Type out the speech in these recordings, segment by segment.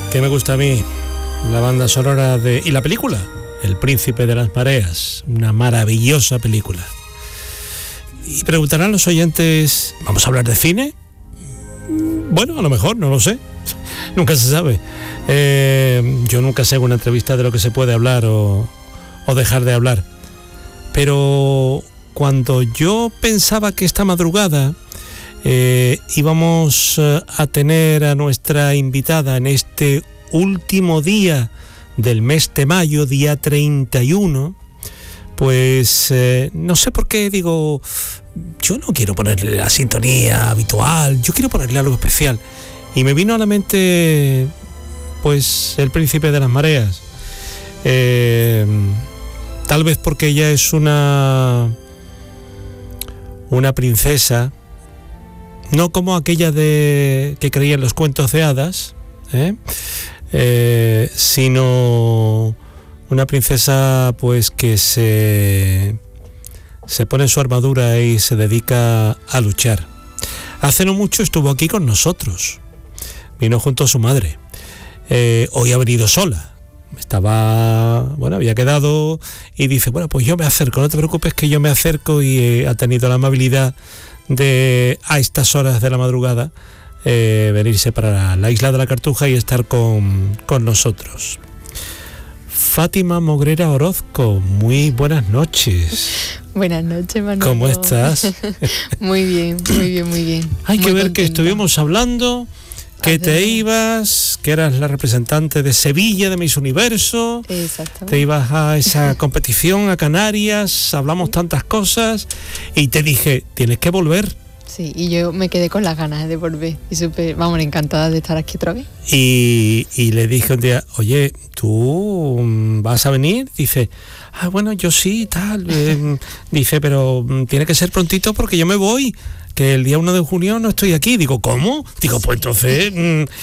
que me gusta a mí la banda sonora y la película El Príncipe de las Mareas, una maravillosa película. Y preguntarán los oyentes, ¿vamos a hablar de cine? Bueno, a lo mejor, no lo sé, nunca se sabe. Yo nunca sé en una entrevista de lo que se puede hablar o dejar de hablar, pero cuando yo pensaba que esta madrugada íbamos a tener a nuestra invitada en este último día del mes de mayo, día 31, pues no sé por qué digo, yo no quiero ponerle la sintonía habitual, yo quiero ponerle algo especial. Y me vino a la mente, pues, El Príncipe de las Mareas. Tal vez porque ella es una princesa, no como aquella que creía en los cuentos de hadas, sino una princesa pues que se pone su armadura y se dedica a luchar. Hace no mucho estuvo aquí con nosotros, vino junto a su madre. Hoy ha venido sola. Había quedado y dice, bueno, pues yo me acerco, no te preocupes que yo me acerco, y ha tenido la amabilidad de, a estas horas de la madrugada, venirse para la isla de la Cartuja y estar con nosotros. Fátima Mogrera Orozco, muy buenas noches. Buenas noches, Manolo. ¿Cómo estás? Muy bien, muy bien, muy bien. Hay muy que ver contenta. que estuvimos hablando, que te ibas, que eras la representante de Sevilla, de Miss Universo. Exacto. Te ibas a esa competición a Canarias, hablamos tantas cosas y te dije, tienes que volver. Sí, y yo me quedé con las ganas de volver y encantada de estar aquí otra vez. Y le dije un día, oye, ¿tú vas a venir? Dice, bueno, yo sí, tal. Dice, pero tiene que ser prontito porque yo me voy, que el día 1 de junio no estoy aquí. Digo, ¿cómo? Digo, pues entonces,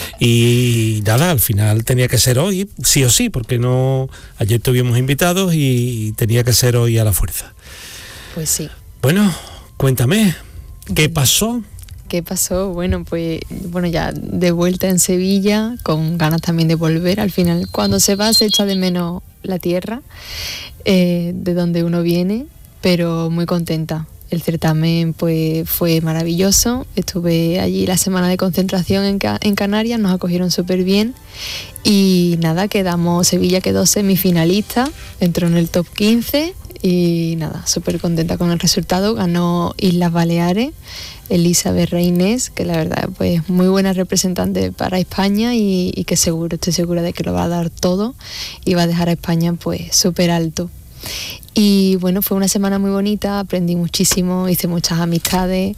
y nada, al final tenía que ser hoy, sí o sí, porque no, ayer tuvimos invitados y tenía que ser hoy a la fuerza. Pues sí. Bueno, cuéntame, ¿qué pasó? ¿Qué pasó? Bueno, ya de vuelta en Sevilla, con ganas también de volver. Al final, cuando se va, se echa de menos la tierra, de donde uno viene, pero muy contenta. El certamen pues fue maravilloso. Estuve allí la semana de concentración en Canarias, nos acogieron súper bien. Y nada, Sevilla quedó semifinalista, entró en el top 15 y nada, súper contenta con el resultado. Ganó Islas Baleares, Elizabeth Reynés, que la verdad pues muy buena representante para España y que estoy segura de que lo va a dar todo y va a dejar a España pues súper alto. Y bueno, fue una semana muy bonita, aprendí muchísimo, hice muchas amistades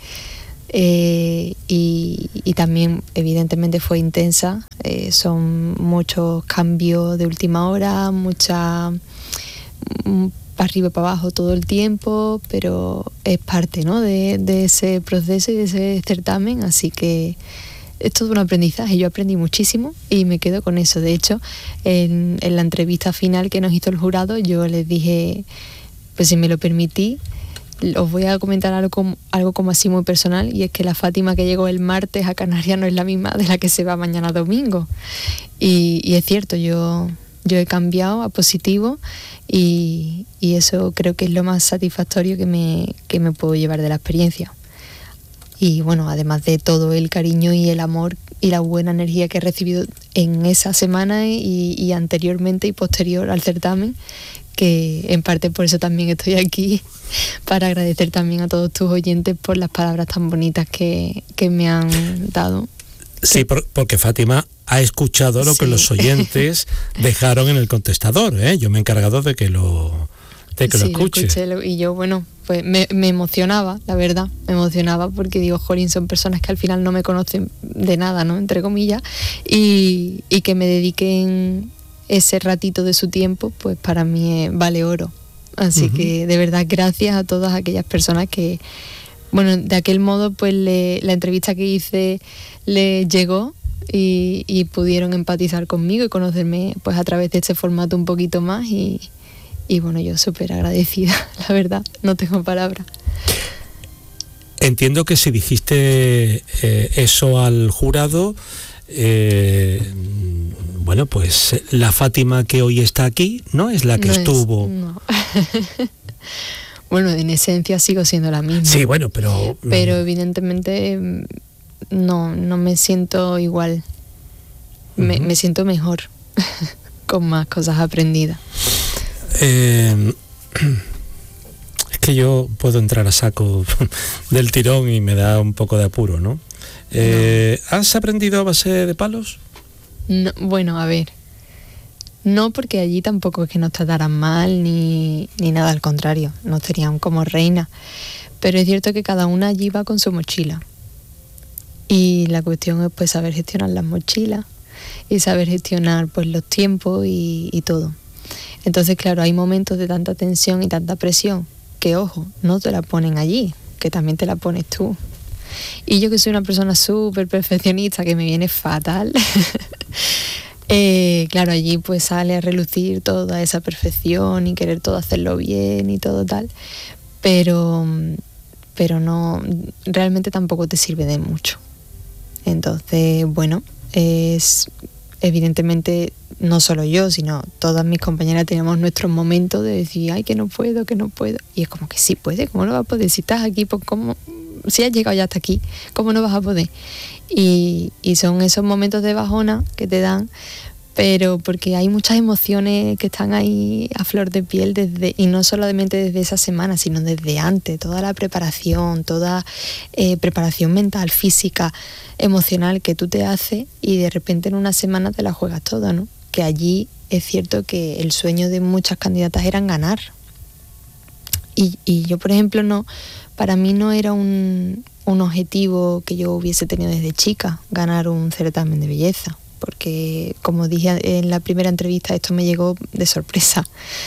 y también evidentemente fue intensa. Son muchos cambios de última hora, para arriba y para abajo todo el tiempo, pero es parte, ¿no?, de ese proceso y de ese certamen, así que es todo un aprendizaje. Yo aprendí muchísimo y me quedo con eso. De hecho, en la entrevista final que nos hizo el jurado, yo les dije, pues si me lo permití, os voy a comentar algo como así muy personal, y es que la Fátima que llegó el martes a Canarias no es la misma de la que se va mañana domingo. Y es cierto, yo he cambiado a positivo y eso creo que es lo más satisfactorio que me puedo llevar de la experiencia. Y bueno, además de todo el cariño y el amor y la buena energía que he recibido en esa semana y anteriormente y posterior al certamen, que en parte por eso también estoy aquí, para agradecer también a todos tus oyentes por las palabras tan bonitas que me han dado. Sí, porque Fátima ha escuchado lo que los oyentes dejaron en el contestador, ¿eh? Yo me he encargado de que lo escuche. Y yo, bueno, pues me emocionaba, la verdad, porque digo, jolín, son personas que al final no me conocen de nada, ¿no?, entre comillas, y que me dediquen ese ratito de su tiempo, pues para mí vale oro. Así que de verdad, gracias a todas aquellas personas que, bueno, de aquel modo pues la entrevista que hice les llegó y pudieron empatizar conmigo y conocerme pues a través de este formato un poquito más y bueno, yo súper agradecida, la verdad, no tengo palabras. Entiendo que si dijiste eso al jurado, Bueno, pues la Fátima que hoy está aquí no es la que estuvo. No. Bueno, en esencia sigo siendo la misma. Sí, bueno, pero evidentemente no me siento igual. Me siento mejor, con más cosas aprendidas. Es que yo puedo entrar a saco del tirón y me da un poco de apuro, ¿no? ¿Has aprendido a base de palos? No, bueno, a ver, no, porque allí tampoco es que nos trataran mal ni nada, al contrario, nos tenían como reina, pero es cierto que cada una allí va con su mochila y la cuestión es pues saber gestionar las mochilas y saber gestionar pues los tiempos y todo. Entonces, claro, hay momentos de tanta tensión y tanta presión que, ojo, no te la ponen allí, que también te la pones tú. Y yo, que soy una persona súper perfeccionista, que me viene fatal, claro, allí pues sale a relucir toda esa perfección y querer todo hacerlo bien y todo tal, pero no, realmente tampoco te sirve de mucho. Entonces, bueno, evidentemente no solo yo, sino todas mis compañeras tenemos nuestros momentos de decir, ay, que no puedo. Y es como que sí puede, ¿cómo no vas a poder? Si estás aquí, pues ¿cómo? Si has llegado ya hasta aquí, ¿cómo no vas a poder? Y son esos momentos de bajona que te dan, pero porque hay muchas emociones que están ahí a flor de piel y no solamente desde esa semana, sino desde antes, toda la preparación, toda preparación mental, física, emocional que tú te haces, y de repente en una semana te la juegas toda, ¿no? Que allí es cierto que el sueño de muchas candidatas era ganar. Y yo, por ejemplo, para mí no era un objetivo que yo hubiese tenido desde chica, ganar un certamen de belleza, porque, como dije en la primera entrevista, esto me llegó de sorpresa.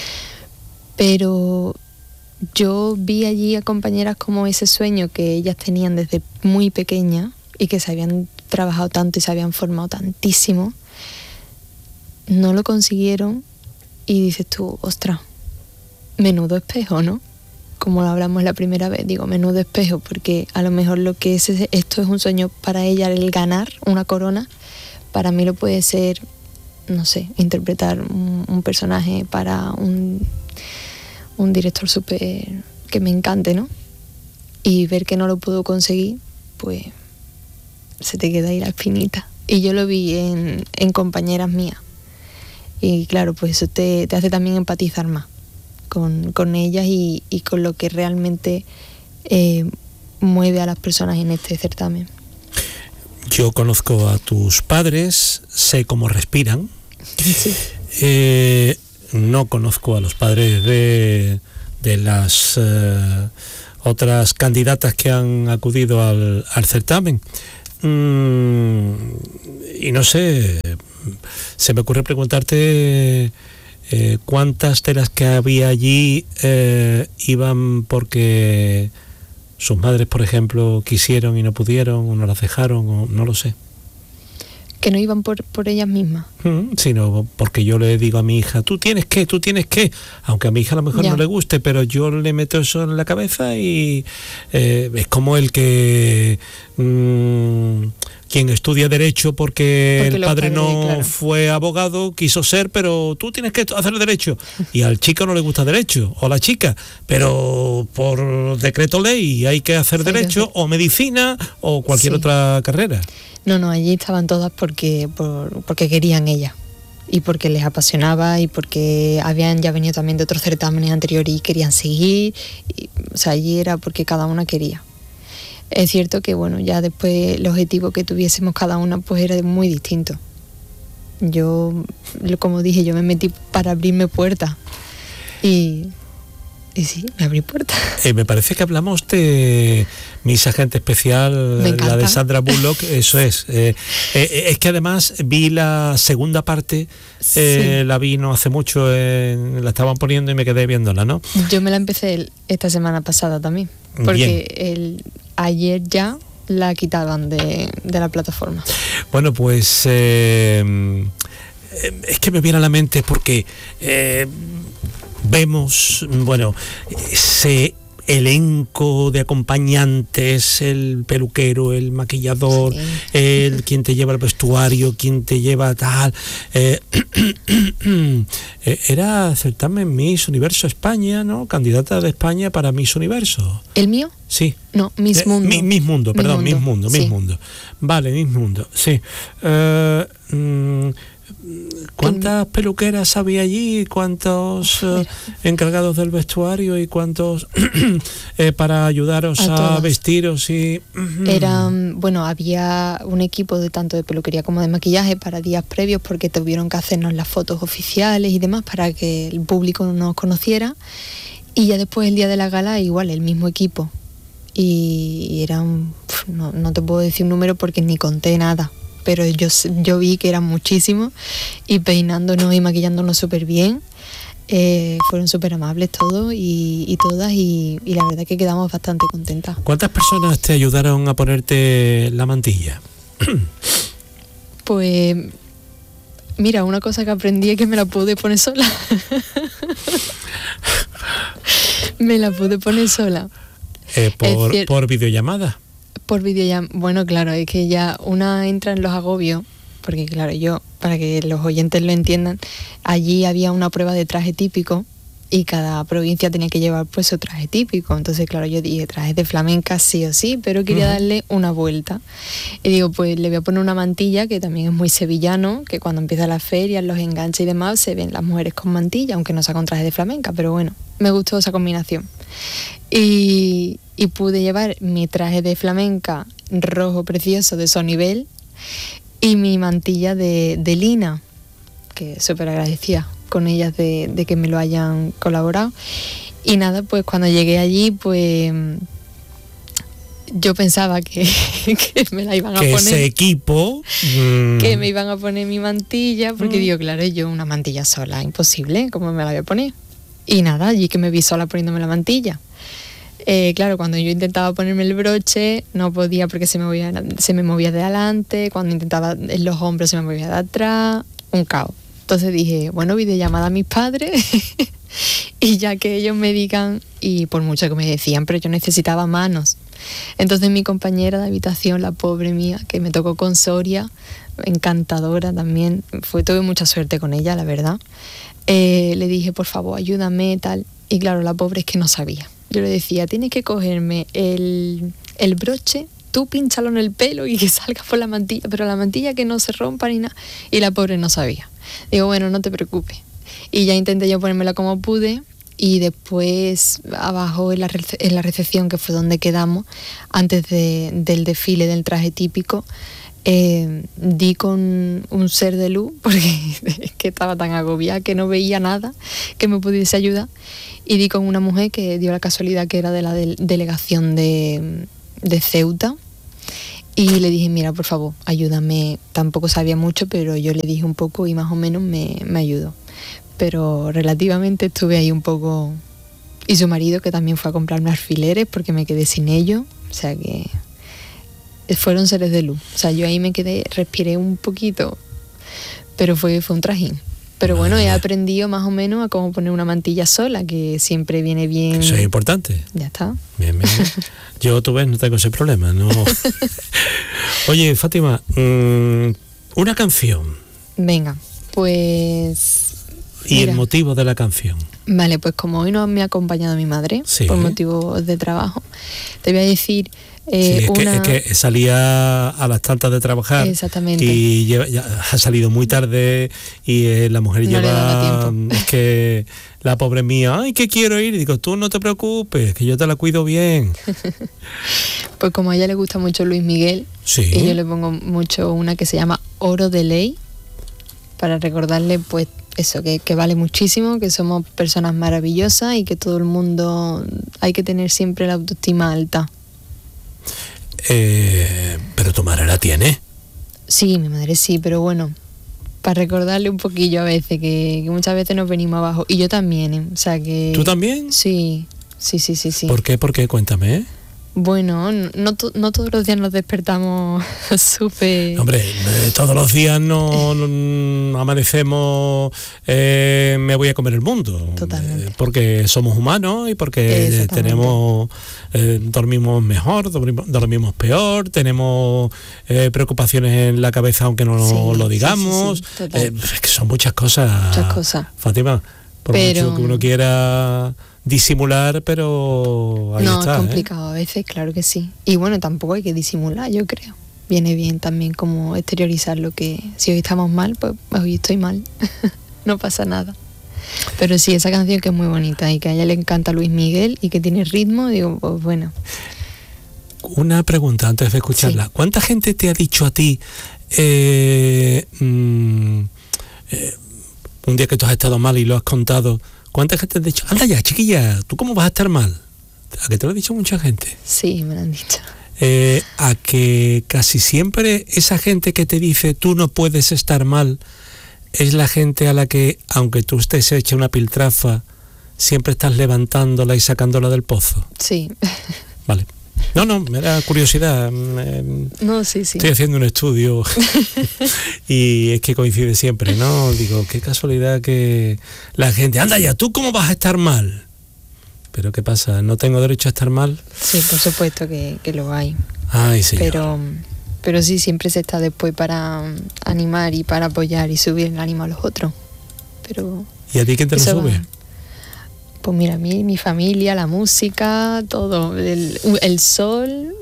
Pero yo vi allí a compañeras como ese sueño que ellas tenían desde muy pequeña y que se habían trabajado tanto y se habían formado tantísimo, no lo consiguieron, y dices tú, ostras, menudo espejo, ¿no? Como lo hablamos la primera vez, digo, menudo espejo, porque a lo mejor lo que esto es un sueño para ella, el ganar una corona, para mí lo puede ser, no sé, interpretar un personaje para un director súper que me encante, ¿no? Y ver que no lo puedo conseguir, pues se te queda ahí la espinita. Y yo lo vi en compañeras mías. Y claro, pues eso te hace también empatizar más con ellas y con lo que realmente mueve a las personas en este certamen. Yo conozco a tus padres, sé cómo respiran. Sí. No conozco a los padres de las otras candidatas que han acudido al certamen. Y no sé, se me ocurre preguntarte cuántas de las que había allí iban porque sus madres, por ejemplo, quisieron y no pudieron, o no las dejaron, o no lo sé. Que no iban por ellas mismas. Sino porque yo le digo a mi hija, tú tienes que, aunque a mi hija a lo mejor no le guste, pero yo le meto eso en la cabeza y es como el que quien estudia Derecho porque el padre no fue abogado, quiso ser, pero tú tienes que hacer Derecho. Y al chico no le gusta Derecho, o la chica, pero por decreto ley hay que hacer Derecho, o Medicina, o cualquier otra carrera. No, allí estaban todas porque querían ellas y porque les apasionaba y porque habían ya venido también de otros certámenes anteriores y querían seguir. O sea, allí era porque cada una quería. Es cierto que, bueno, ya después el objetivo que tuviésemos cada una pues era muy distinto. Yo, como dije, yo me metí para abrirme puertas y sí, me abrí puertas. Me parece que hablamos de Miss Agente Especial, la de Sandra Bullock, eso es. Es que además vi la segunda parte, la vi no hace mucho, la estaban poniendo y me quedé viéndola, ¿no? Yo me la empecé esta semana pasada también, porque ayer ya la quitaban de la plataforma. Bueno, pues es que me viene a la mente porque vemos, bueno, se elenco de acompañantes, el peluquero, el maquillador, quien te lleva el vestuario, quien te lleva tal. Era certamen Miss Universo España, ¿no? Candidata de España para Miss Universo. ¿El mío? Sí. No, Miss Mundo. Miss Mundo, perdón, Miss Mundo, Miss Sí. Mundo. Vale, Miss Mundo, sí. ¿Cuántas peluqueras había allí? ¿Cuántos encargados del vestuario? ¿Y cuántos para ayudaros a vestiros? Eran, bueno, había un equipo de tanto de peluquería como de maquillaje para días previos, porque tuvieron que hacernos las fotos oficiales y demás para que el público nos conociera. Y ya después, el día de la gala, igual, el mismo equipo. Y eran, no te puedo decir un número porque ni conté nada, pero yo vi que eran muchísimos, y peinándonos y maquillándonos súper bien. Fueron súper amables todos y todas, y la verdad que quedamos bastante contentas. ¿Cuántas personas te ayudaron a ponerte la mantilla? Pues mira, una cosa que aprendí es que me la pude poner sola. Me la pude poner sola. ¿Por videollamada? Por videollamada. Bueno, claro, es que ya una entra en los agobios, porque claro, yo, para que los oyentes lo entiendan, allí había una prueba de traje típico y cada provincia tenía que llevar pues su traje típico. Entonces, claro, yo dije trajes de flamenca sí o sí, pero quería darle una vuelta. Y digo, pues le voy a poner una mantilla, que también es muy sevillano, que cuando empieza la feria, los enganches y demás, se ven las mujeres con mantilla, aunque no sea con traje de flamenca, pero bueno, me gustó esa combinación. Y pude llevar mi traje de flamenca rojo precioso de Sonivel y mi mantilla de lina, que súper agradecida con ellas de que me lo hayan colaborado. Y nada, pues cuando llegué allí, pues yo pensaba que me la iban a poner. Ese equipo... Que me iban a poner mi mantilla, porque digo, claro, yo una mantilla sola, imposible, ¿cómo me la voy a poner? Y nada, allí que me vi sola poniéndome la mantilla. Claro, cuando yo intentaba ponerme el broche, no podía porque se me movía de adelante, cuando intentaba en los hombros se me movía de atrás, un caos. Entonces dije, bueno, videollamada a mis padres y ya que ellos me digan, y por mucho que me decían, pero yo necesitaba manos. Entonces mi compañera de habitación, la pobre mía, que me tocó con Soria, encantadora también, tuve mucha suerte con ella, la verdad. Le dije, por favor, ayúdame, tal. Y claro, la pobre es que no sabía. Yo le decía, tienes que cogerme el broche, tú pínchalo en el pelo y que salga por la mantilla, pero la mantilla que no se rompa ni nada. Y la pobre no sabía. Digo, bueno, no te preocupes. Y ya intenté yo ponérmela como pude, y después abajo en la recepción, que fue donde quedamos, antes del desfile del traje típico, di con un ser de luz, porque es que estaba tan agobiada que no veía nada que me pudiese ayudar, y di con una mujer que dio la casualidad que era de la delegación de Ceuta, y le dije, mira, por favor, ayúdame. Tampoco sabía mucho, pero yo le dije un poco y más o menos me ayudó, pero relativamente estuve ahí un poco. Y su marido, que también fue a comprarme alfileres porque me quedé sin ellos, o sea que fueron seres de luz. O sea, yo ahí me quedé, respiré un poquito, pero fue un trajín. Pero bueno, he aprendido más o menos a cómo poner una mantilla sola, que siempre viene bien. Eso es importante. Ya está. Bien. Yo, tú ves, no tengo ese problema, ¿no? Oye, Fátima, una canción. Venga, pues... Y mira, el motivo de la canción. Vale, pues como hoy no me ha acompañado mi madre, sí, por motivos de trabajo, te voy a decir... es que salía a las tantas de trabajar. Exactamente. Y ya ha salido muy tarde y la mujer no lleva... Es que la pobre mía, ay, que quiero ir. Y digo, tú no te preocupes, que yo te la cuido bien. Pues como a ella le gusta mucho Luis Miguel, sí, y yo le pongo mucho una que se llama Oro de Ley, para recordarle pues eso, que vale muchísimo, que somos personas maravillosas y que todo el mundo hay que tener siempre la autoestima alta. ¿Pero tu madre la tiene? Sí, mi madre sí, pero bueno, para recordarle un poquillo a veces, que muchas veces nos venimos abajo. Y yo también, o sea que... ¿Tú también? Sí. ¿Por qué? Cuéntame. Bueno, no todos los días nos despertamos súper... Hombre, todos los días no amanecemos, me voy a comer el mundo. Totalmente. Porque somos humanos y porque tenemos, dormimos mejor, dormimos peor, tenemos preocupaciones en la cabeza aunque no lo digamos. Sí, es que son muchas cosas. Muchas cosas. Fátima, por mucho que uno quiera disimular, pero ahí está. No, es complicado a veces, claro que sí. Y bueno, tampoco hay que disimular, yo creo. Viene bien también como exteriorizar lo que... Si hoy estamos mal, pues hoy estoy mal. No pasa nada. Pero sí, esa canción que es muy bonita y que a ella le encanta Luis Miguel y que tiene ritmo, digo, pues bueno. Una pregunta antes de escucharla. Sí. ¿Cuánta gente te ha dicho a ti un día que tú has estado mal y lo has contado? ¿Cuánta gente te ha dicho, anda ya, chiquilla, ¿tú cómo vas a estar mal? ¿A qué te lo ha dicho mucha gente? Sí, me lo han dicho. A que casi siempre esa gente que te dice tú no puedes estar mal es la gente a la que, aunque tú estés hecha una piltrafa, siempre estás levantándola y sacándola del pozo. Sí. Vale. No, me da curiosidad. No, sí. Estoy haciendo un estudio y es que coincide siempre, ¿no? Digo, qué casualidad que la gente, anda ya, ¿tú cómo vas a estar mal? Pero ¿qué pasa? ¿No tengo derecho a estar mal? Sí, por supuesto que lo hay. Ay, señor. Pero sí, siempre se está después para animar y para apoyar y subir el ánimo a los otros. Pero ¿y a ti quién te lo sube? Pues mira, a mí, mi familia, la música, todo, el sol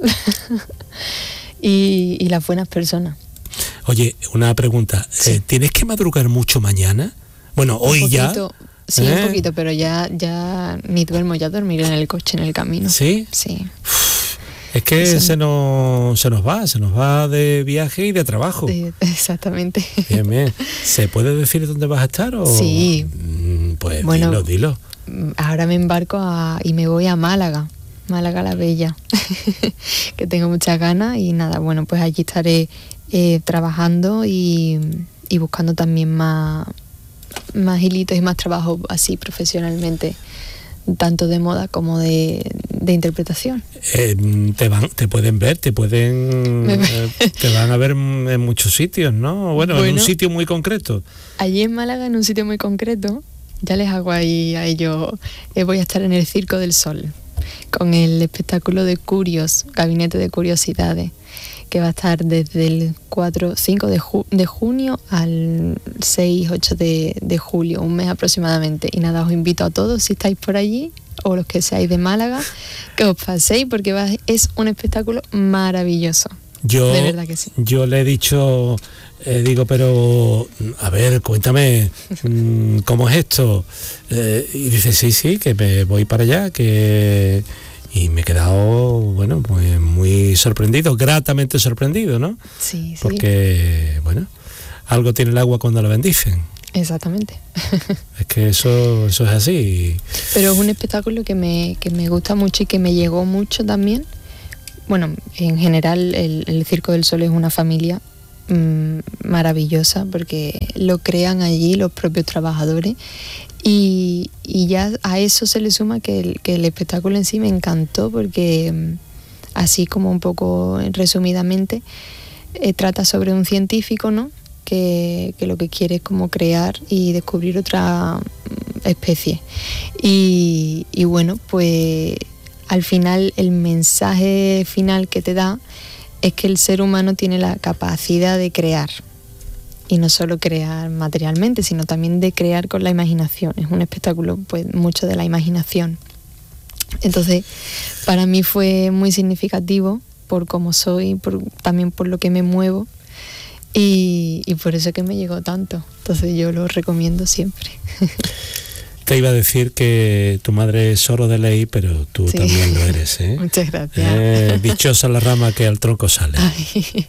y las buenas personas. Oye, una pregunta, sí. ¿Tienes que madrugar mucho mañana? Bueno, hoy ya... Sí, un poquito, pero ya ni duermo, ya dormiré en el coche, en el camino. ¿Sí? Sí. Es que se nos va de viaje y de trabajo. Exactamente. Bien. ¿Se puede decir dónde vas a estar? O... Sí. Pues bueno, dilo. Ahora me embarco y me voy a Málaga la Bella, que tengo muchas ganas y nada, bueno, pues allí estaré trabajando y buscando también más hilitos y más trabajo así profesionalmente, tanto de moda como de interpretación. Te pueden ver, te van a ver en muchos sitios, ¿no? Bueno, en un sitio muy concreto. Allí en Málaga, en un sitio muy concreto, ya les hago ahí a ellos. Voy a estar en el Circo del Sol con el espectáculo de Curios, Gabinete de Curiosidades, que va a estar desde el 5 de junio al 6-8 de julio, un mes aproximadamente. Y nada, os invito a todos, si estáis por allí o los que seáis de Málaga, que os paséis porque es un espectáculo maravilloso. De verdad que sí. Yo le he dicho, digo, pero a ver, cuéntame, ¿cómo es esto? Y dice, sí, que me voy para allá, y me he quedado, bueno, pues muy sorprendido, gratamente sorprendido, ¿no? Sí. Porque, bueno, algo tiene el agua cuando la bendicen. Exactamente. Es que eso es así. Pero es un espectáculo que me gusta mucho y que me llegó mucho también. Bueno, en general el Circo del Sol es una familia maravillosa porque lo crean allí los propios trabajadores y ya a eso se le suma que el espectáculo en sí me encantó porque así como un poco resumidamente trata sobre un científico, ¿no? Que lo que quiere es como crear y descubrir otra especie y bueno, pues al final el mensaje final que te da es que el ser humano tiene la capacidad de crear. Y no solo crear materialmente, sino también de crear con la imaginación. Es un espectáculo pues mucho de la imaginación. Entonces, para mí fue muy significativo por cómo soy, también por lo que me muevo. Y por eso que me llegó tanto. Entonces yo lo recomiendo siempre. Te iba a decir que tu madre es oro de ley, pero tú también lo eres, ¿eh? Muchas gracias. Dichosa la rama que al tronco sale. Ay,